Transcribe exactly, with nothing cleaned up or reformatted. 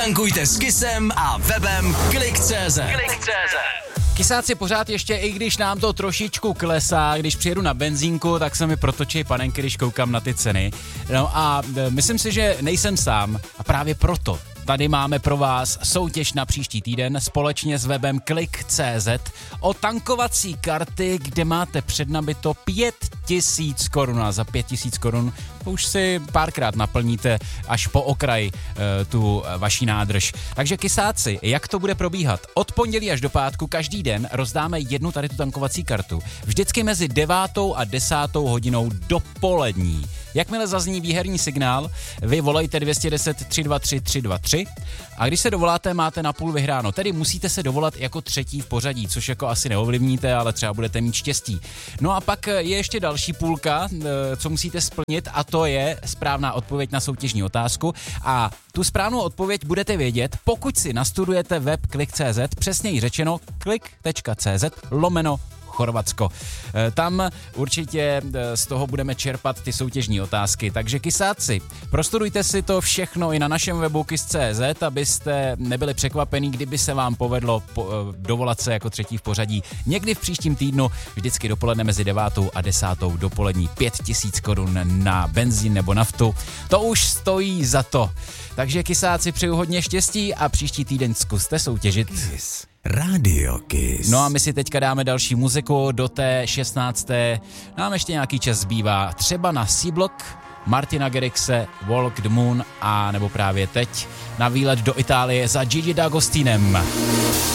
Tankujte s Kissem a webem klik tečka cé zet. Kysáci pořád ještě, i když nám to trošičku klesá, když přijedu na benzínku, tak se mi protočí panenky, když koukám na ty ceny. No a myslím si, že nejsem sám a právě proto tady máme pro vás soutěž na příští týden společně s webem klik tečka cé zet o tankovací karty, kde máte přednabito pět tisíc korun a za pět tisíc korun už si párkrát naplníte až po okraj e, tu vaší nádrž. Takže kysáci, jak to bude probíhat? Od pondělí až do pátku každý den rozdáme jednu tady tu tankovací kartu. Vždycky mezi devátou a desátou hodinou dopolední. Jakmile zazní výherní signál, vy volejte dvě jedna deset, tři dva tři, tři dva tři a když se dovoláte, máte na půl vyhráno. Tedy musíte se dovolat jako třetí v pořadí, což jako asi neovlivníte, ale třeba budete mít štěstí. No a pak je ještě další půlka, co musíte splnit, a to je správná odpověď na soutěžní otázku. A tu správnou odpověď budete vědět, pokud si nastudujete web klik tečka cé zet, přesněji řečeno klik tečka cé zet lomeno Chorvatsko. Tam určitě z toho budeme čerpat ty soutěžní otázky. Takže kysáci, prostudujte si to všechno i na našem webu kiss tečka cé zet, abyste nebyli překvapení, kdyby se vám povedlo po, dovolat se jako třetí v pořadí. Někdy v příštím týdnu, vždycky dopoledne mezi devátou a desátou dopolední pět tisíc korun na benzín nebo naftu. To už stojí za to. Takže kysáci, přeju hodně štěstí a příští týden zkuste soutěžit. Kiss. Radio Kiss. No a my si teďka dáme další muziku do té šestnácté. Nám ještě nějaký čas zbývá. Třeba na C-Block, Martina Garrixe, Walk the Moon a nebo právě teď na výlet do Itálie za Gigi D'Agostinem.